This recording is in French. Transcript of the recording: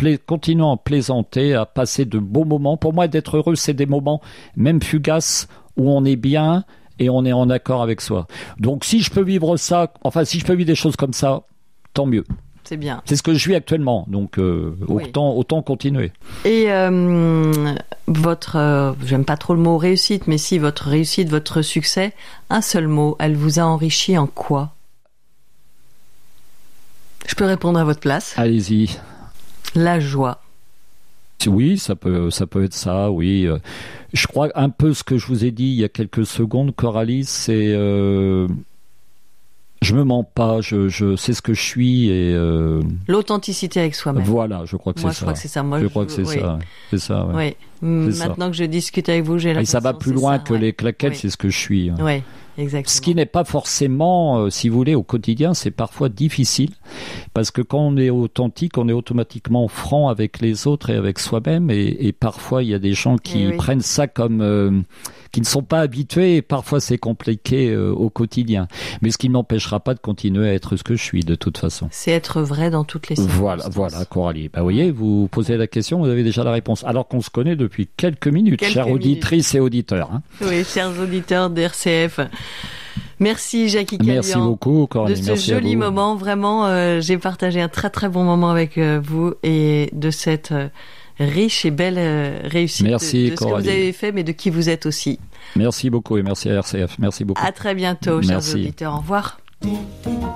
continuons à plaisanter, à passer de beaux moments. Pour moi, d'être heureux, c'est des moments, même fugaces, où on est bien et on est en accord avec soi. Donc, si je peux vivre ça, si je peux vivre des choses comme ça, tant mieux. C'est bien. C'est ce que je vis actuellement, donc autant continuer. Et j'aime pas trop le mot réussite, mais si votre réussite, votre succès, un seul mot, elle vous a enrichi en quoi ? Je peux répondre à votre place. Allez-y. La joie. Oui, ça peut être ça, oui. Je crois un peu ce que je vous ai dit il y a quelques secondes, Coralie, c'est... je me mens pas, je sais ce que je suis et... L'authenticité avec soi-même. Voilà, je crois que c'est ça. Je crois que c'est ça. Je crois que c'est ça. C'est ça, ouais. Oui. Maintenant que je discute avec vous, j'ai l'impression. Et ça va plus loin que les claquettes, c'est ce que je suis. Oui, exactement. Ce qui n'est pas forcément, si vous voulez, au quotidien, c'est parfois difficile. Parce que quand on est authentique, on est automatiquement franc avec les autres et avec soi-même. Et parfois, il y a des gens qui prennent ça comme... qui ne sont pas habitués et parfois c'est compliqué au quotidien. Mais ce qui ne m'empêchera pas de continuer à être ce que je suis de toute façon. C'est être vrai dans toutes les circonstances. Voilà, Coralie. Vous voyez, vous posez la question, vous avez déjà la réponse. Alors qu'on se connaît depuis quelques minutes, chères auditrices et auditeurs. Hein. Oui, chers auditeurs d'RCF. Merci Jackie Callien. Merci beaucoup Coralie. De ce joli moment, vraiment, j'ai partagé un très très bon moment avec vous et de cette... riche et belle réussite merci, de ce que vous avez fait, mais de qui vous êtes aussi. Merci beaucoup et merci à RCF. Merci beaucoup. À très bientôt, chers auditeurs. Au revoir.